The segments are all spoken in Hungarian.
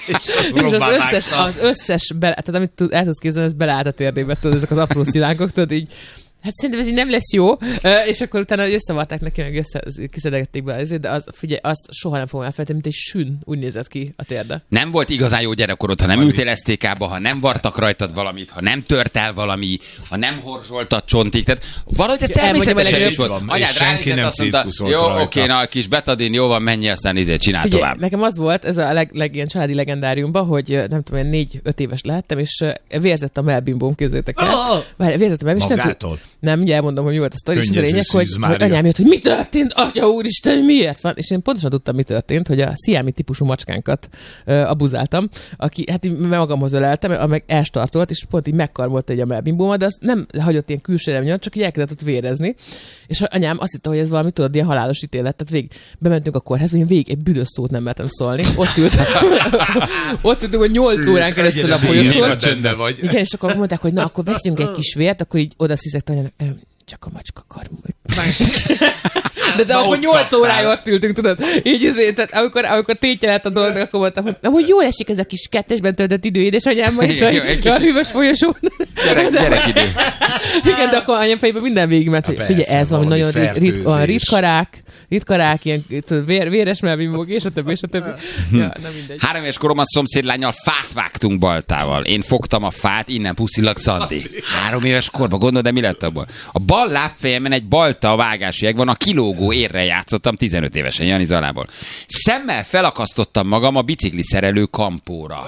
És az összes tehát amit el tudsz képzelni, ez beleállt a térdébe, tudod, ezek az apró szilánkok, tudod, így hát szerintem ez így nem lesz jó, és akkor utána összevarták neki, meg kiszedegették be ezért, de az, figyelj, azt soha nem fogom elfelejteni, mint egy sün, úgy nézett ki a térde. Nem volt igazán jó gyerekkorod, ha nem ültél esztékába, ha nem vartak rajtad valamit, ha nem tört el valami, ha nem horzsoltad csontig, tehát valahogy ez természetesen is volt. Anyád ránézett, azt mondta, jó, oké, na, kis betadin, jó van, menjél, aztán csinál tovább. Nekem az volt, ez a ilyen családi legendáriumban, hogy nem tudom, 4-5 éves lehettem, és vérzett a melbimbóm, képzeljétek el. Vérzett a melbimbóm, nem, ugye elmondom, hogy mi volt a sztori, és az a lényeg, hogy anyám jött, hogy mi történt, atya úristen, miért van? És én pontosan tudtam, mi történt, hogy a sziámi típusú macskánkat abuzáltam, aki, hát én magamhoz öleltem, meg elstartolt, és pont így megkarmolt egy a melbimbómat, de azt nem hagyott ilyen külsőre nyomni, csak így elkezdett vérezni. És anyám azt hitte, hogy ez valami, tudod, ilyen halálos ítélet. Tehát bementünk a kórházba, én végig egy büdös szót nem mertem szólni. Ott ültünk, hogy 8 órán keresztül a folyosón. Igen, és akkor mondták, hogy na, akkor veszünk egy kis vért, akkor így oda sziszegte anyának, csak a macska karmol. De akkor 8 órája ott ültünk, tudod? Így azért, tehát amikor tétjelelt a dolog, akkor mondtam, hogy jól esik ez a kis kettesben töltött idő, édesanyámmal, itt a hűvös folyosón. Gyerekidő. Igen, de akkor anyám fejében minden végigment, hogy figyelj, ez valami nagyon ritkarák, ilyen véres melbimbók, és a többi. Ja, nem mindegy. 3 éves koromban szomszédlánnyal fát vágtunk baltával. Én fogtam a fát, innen puszillag Szandi. 3 éves korban, gondolod, de mi lett abból? A bal lábfejemen egy balta vágási egg van, a kilógó érrel játszottam 15 évesen, Jani Zalából. Szemmel felakasztottam magam a bicikliszerelő kampóra.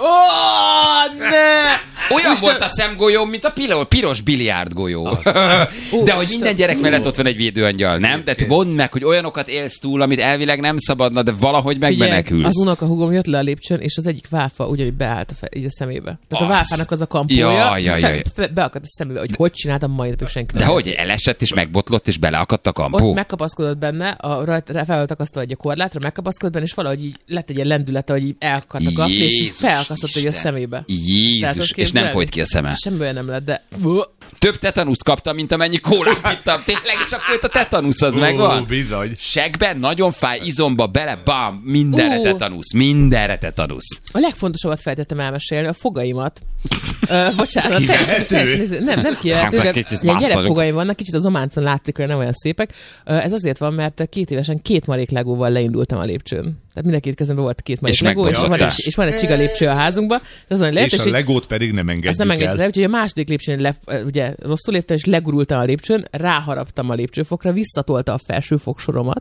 Olyan volt a szemgolyóm, mint a piros biliárdgolyó. De hogy minden gyerek mellett ott van egy védőangyal, nem? De mondd meg, hogy olyanokat élsz túl, amit elvileg nem szabadna, de valahogy megmenekülsz. Az unokahúgom jött le a lépcsőn, és az egyik válfa ugyanúgy beállt így a szemébe. Tehát a válfának az a kampója, beakadt a szemébe, hogy csináltam majd, hogy senki. De hogy elesett és megbotlott, és beleakadt a kampó? Ott megkapaszkodott benne, fel volt akasztva egy korlátra, megkapaszkodott benne, és valahogy így lett egy ilyen lendülete, hogy így elakadt a kapni, és így felakasztott egy a szemébe. Jézus, és nem folyt ki a szeme. Semmiből nem lett, de... Több tetanuszt kaptam, mint amennyi kólát ittam. Tényleg, és akkor itt a tetanusz az megvan. Bizony. Segben, nagyon fáj, izomba, bele, bam, mindenre tetanusz. A legfontosabbat feltettem elmesélni, a fogaimat. Bocsánat, nem kijelentő, de ilyen gyerekfogaim vannak, kicsit az ománcon látszik, hogy nem olyan szépek. Ez azért van, mert 2 évesen 2 marék legóval leindultam a lépcsőn. Tehát mind a 2 kezemben volt 2 marék legó, és van egy csiga lépcső a házunkban. És a legót pedig nem engedjük el. Úgyhogy a második lépcsőn ugye rosszul léptem, és legurultam a lépcsőn, ráharaptam a lépcsőfokra, visszatolta a felső fogsoromat.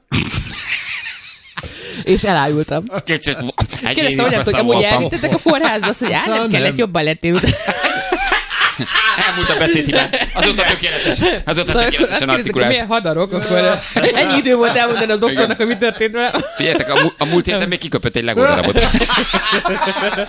És elájultam. Kérdeztem, hogy amúgy elvittetek a kórházba, azt mondja, nem kellett, jobban lettél. Elmúlt a beszédhibán. Azóta tökéletesen artikulálsz. Milyen hadarok, akkor ennyi idő volt elmondani a doktornak, hogy mi történt vele. Figyeljetek, a múlt héten még kiköpött egy legódarabot.